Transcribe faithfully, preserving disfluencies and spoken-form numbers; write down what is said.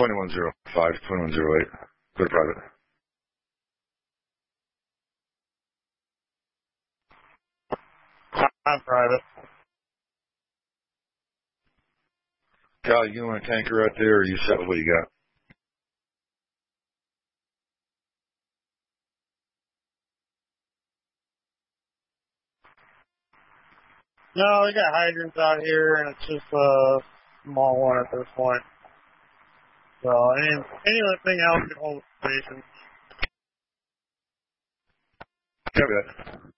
twenty-one oh five, twenty-one oh eight. Go to private. I'm private. Cal, you want a tanker right there, or you set with what you got? No, we got hydrants out here, and it's just a small one at this point. So, any, anything else can hold the station. Copy that.